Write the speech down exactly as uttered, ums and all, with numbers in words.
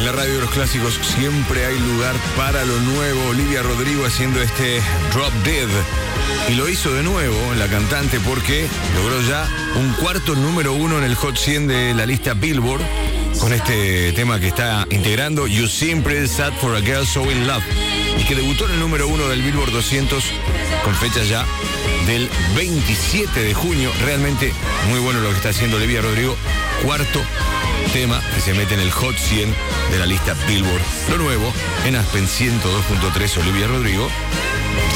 En la radio de los clásicos siempre hay lugar para lo nuevo. Olivia Rodrigo haciendo este Drop Dead. Y lo hizo de nuevo la cantante porque logró ya un cuarto número uno en el Hot cien de la lista Billboard con este tema que está integrando, You Seem Pretty Sad for a Girl So In Love, y que debutó en el número uno del Billboard doscientos con fecha ya del veintisiete de junio. Realmente muy bueno lo que está haciendo Olivia Rodrigo. Cuarto tema que se mete en el Hot cien de la lista Billboard. Lo nuevo en Aspen ciento dos punto tres, Olivia Rodrigo.